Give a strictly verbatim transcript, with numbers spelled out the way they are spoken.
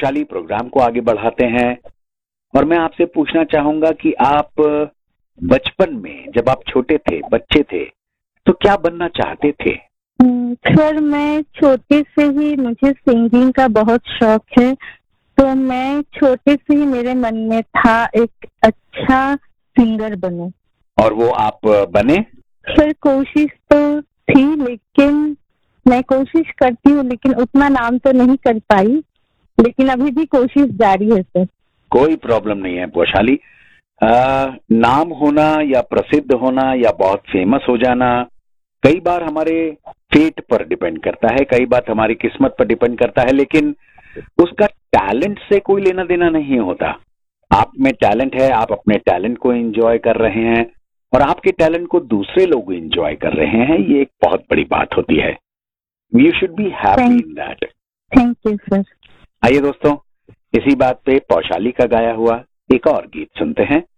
Vaishali, programme को आगे बढ़ाते हैं और मैं आपसे पूछना चाहूंगा कि आप बचपन में जब आप छोटे थे, बच्चे थे, तो क्या बनना चाहते थे? सर, मैं छोटे से ही मुझे सिंगिंग का बहुत शौक है, तो मैं छोटे से ही मेरे मन में था एक अच्छा सिंगर बनूं। और वो आप बने? सर, कोशिश तो थी, लेकिन मैं कोशिश करती हूँ, लेकिन उतना नाम तो नहीं कर पाई, लेकिन अभी भी कोशिश जारी है सर। कोई प्रॉब्लम नहीं है वैशाली। नाम होना या प्रसिद्ध होना या बहुत फेमस हो जाना कई बार हमारे फेट पर डिपेंड करता है, कई बार हमारी किस्मत पर डिपेंड करता है, लेकिन उसका टैलेंट से कोई लेना देना नहीं होता। आप में टैलेंट है, आप अपने टैलेंट को एंजॉय कर रहे हैं और आपके टैलेंट को दूसरे लोग एंजॉय कर रहे हैं, ये एक बहुत बड़ी बात होती है। You should be happy in that. Thank you sir. आइए दोस्तों, इसी बात पे वैशाली का गाया हुआ एक और गीत सुनते हैं।